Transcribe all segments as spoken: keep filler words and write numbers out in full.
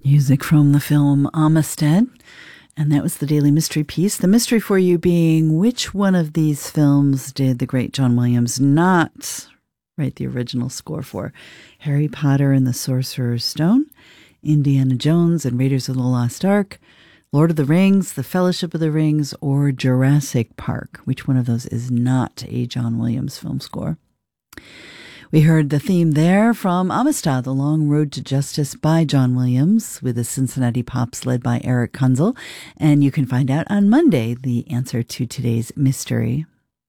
Music from the film Amistad, and that was the Daily Mystery piece. The mystery for you being, which one of these films did the great John Williams not write the original score for? Harry Potter and the Sorcerer's Stone, Indiana Jones and Raiders of the Lost Ark, Lord of the Rings, The Fellowship of the Rings, or Jurassic Park? Which one of those is not a John Williams film score? We heard the theme there from Amistad, The Long Road to Justice by John Williams, with the Cincinnati Pops led by Eric Kunzel. And you can find out on Monday the answer to today's mystery.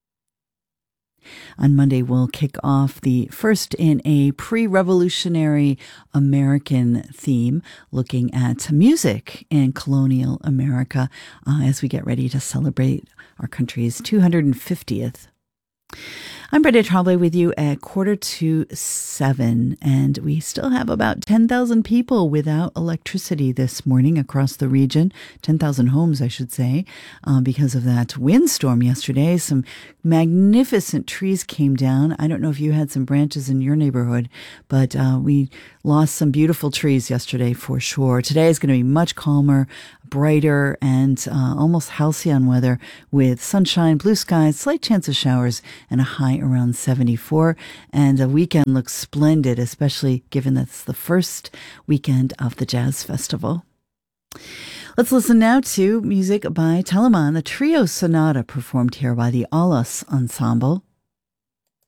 On Monday, we'll kick off the first in a pre-revolutionary American theme, looking at music in colonial America uh, as we get ready to celebrate our country's two hundred fiftieth. I'm Brenda Trombley with you at quarter to seven, and we still have about ten thousand people without electricity this morning across the region, ten thousand homes, I should say, uh, because of that windstorm yesterday. Some magnificent trees came down. I don't know if you had some branches in your neighborhood, but uh, we lost some beautiful trees yesterday for sure. Today is going to be much calmer, brighter, and uh, almost halcyon weather with sunshine, blue skies, slight chance of showers, and a high around seventy-four. And the weekend looks splendid, especially given that it's the first weekend of the Jazz Festival. Let's listen now to music by Telemann, the trio sonata performed here by the Alas Ensemble.